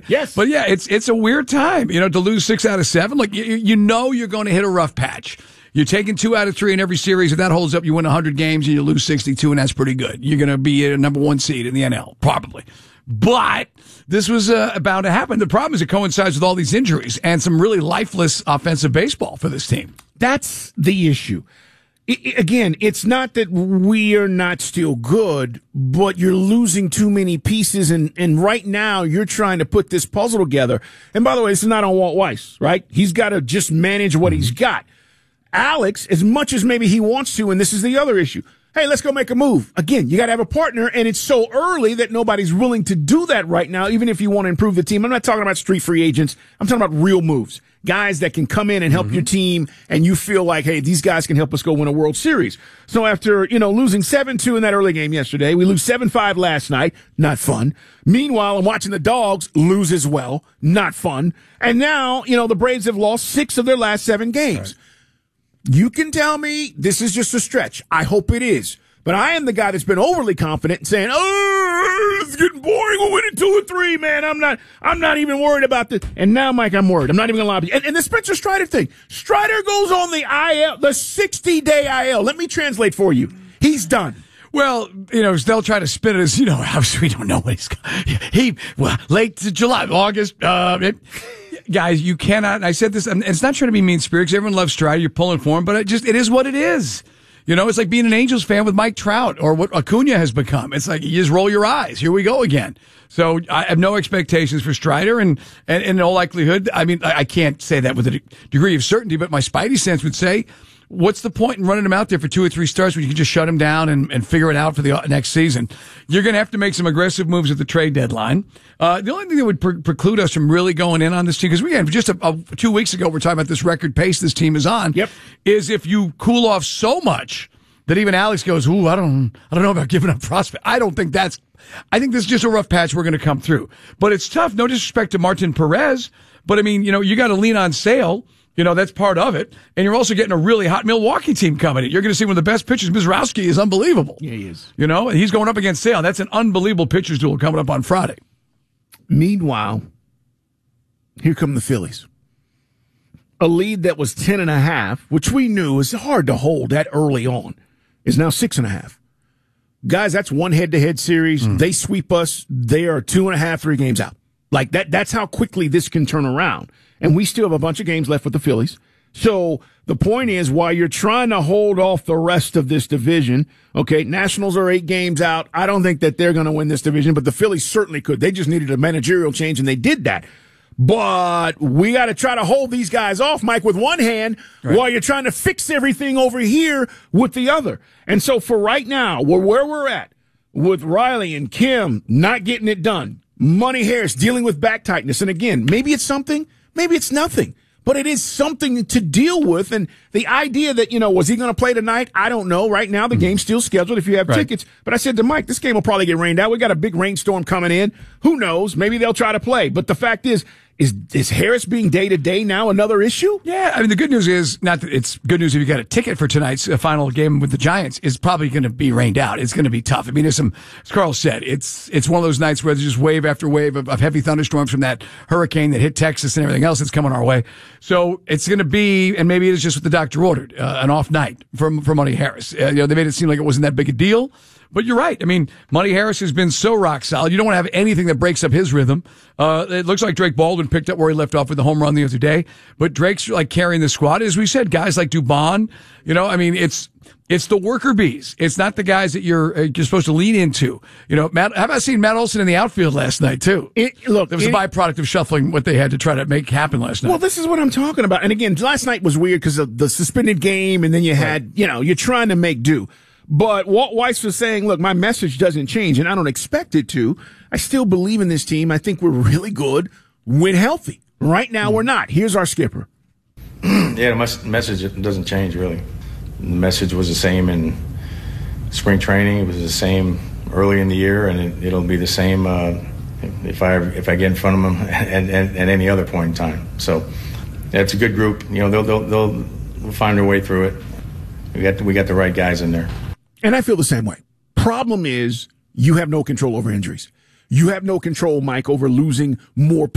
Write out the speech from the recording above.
Yes. But yeah, it's a weird time, to lose 6 out of 7. Like, you know you're going to hit a rough patch. You're taking 2 out of 3 in every series. If that holds up, you win 100 games and you lose 62, and that's pretty good. You're going to be a number 1 seed in the NL, probably. But this was bound to happen. The problem is it coincides with all these injuries and some really lifeless offensive baseball for this team. That's the issue. Again, it's not that we are not still good, but you're losing too many pieces, and right now you're trying to put this puzzle together. And by the way, this is not on Walt Weiss, right? He's got to just manage what he's got. Alex, as much as maybe he wants to, and this is the other issue, hey, let's go make a move. Again, you got to have a partner, and it's so early that nobody's willing to do that right now, even if you want to improve the team. I'm not talking about street free agents. I'm talking about real moves. Guys that can come in and help your team, and you feel like, hey, these guys can help us go win a World Series. So after, losing 7-2 in that early game yesterday, we lose 7-5 last night. Not fun. Meanwhile, I'm watching the Dogs lose as well. Not fun. And now, the Braves have lost 6 of their last 7 games. Right. You can tell me this is just a stretch. I hope it is. But I am the guy that's been overly confident and saying, oh, it's getting boring. We'll win it 2-3, man. I'm not even worried about this. And now, Mike, I'm worried. I'm not even going to lie to you. And the Spencer Strider thing. Strider goes on the IL, the 60-day IL. Let me translate for you. He's done. Well, they'll try to spin it as, obviously we don't know what he's got. Late July, August. Guys, you cannot, and I said this, and it's not trying to be mean-spirited because everyone loves Strider. You're pulling for him, but it is what it is. It's like being an Angels fan with Mike Trout or what Acuna has become. It's like you just roll your eyes. Here we go again. So I have no expectations for Strider, and in all likelihood, I mean, I can't say that with a degree of certainty, but my spidey sense would say, what's the point in running him out there for 2 or 3 starts when you can just shut him down and figure it out for the next season? You're going to have to make some aggressive moves at the trade deadline. The only thing that would preclude us from really going in on this team, because we had just 2 weeks ago, we're talking about this record pace this team is on, is if you cool off so much that even Alex goes, ooh, I don't know about giving up prospect. I think this is just a rough patch we're going to come through. But it's tough. No disrespect to Martin Perez, but I mean, you got to lean on Sale. That's part of it. And you're also getting a really hot Milwaukee team coming in. You're going to see one of the best pitchers. Mizrowski is unbelievable. Yeah, he is. And he's going up against Sale. That's an unbelievable pitchers duel coming up on Friday. Meanwhile, here come the Phillies. A lead that was 10.5, which we knew is hard to hold that early on, is now 6.5. Guys, that's one head-to-head series. They sweep us. They are 2.5, 3 games out. Like that's how quickly this can turn around. And we still have a bunch of games left with the Phillies. So the point is, while you're trying to hold off the rest of this division, okay, Nationals are 8 games out. I don't think that they're going to win this division, but the Phillies certainly could. They just needed a managerial change, and they did that. But we got to try to hold these guys off, Mike, with one hand, while you're trying to fix everything over here with the other. And so for right now, where we're at, with Riley and Kim not getting it done, Money Harris dealing with back tightness, and again, maybe it's something, maybe it's nothing, but it is something to deal with. And the idea that, was he going to play tonight? I don't know. Right now, the game's still scheduled if you have tickets. But I said to Mike, this game will probably get rained out. We got a big rainstorm coming in. Who knows? Maybe they'll try to play. But the fact is Harris being day-to-day now another issue? Yeah, I mean, the good news is, not that it's good news if you got a ticket for tonight's final game with the Giants, is probably going to be rained out. It's going to be tough. I mean, there's some, as Carl said, it's one of those nights where there's just wave after wave of heavy thunderstorms from that hurricane that hit Texas and everything else that's coming our way. So it's going to be, and maybe it is just what the doctor ordered, an off night for Money Harris. They made it seem like it wasn't that big a deal. But you're right. I mean, Money Harris has been so rock solid. You don't want to have anything that breaks up his rhythm. It looks like Drake Baldwin picked up where he left off with the home run the other day. But Drake's like carrying the squad. As we said, guys like Dubon, I mean, it's the worker bees. It's not the guys that you're supposed to lean into. Matt, how about seeing Matt Olson in the outfield last night, too? It was a byproduct of shuffling what they had to try to make happen last night. Well, this is what I'm talking about. And again, last night was weird because of the suspended game, and then you had, you're trying to make do. But Walt Weiss was saying, look, my message doesn't change, and I don't expect it to. I still believe in this team. I think we're really good when healthy. Right now, we're not. Here's our skipper. Yeah, the message doesn't change, really. The message was the same in spring training. It was the same early in the year, and it'll be the same if I get in front of them at any other point in time. So it's a good group. They'll find their way through it. We got the right guys in there. And I feel the same way. Problem is, you have no control over injuries. You have no control, Mike, over losing more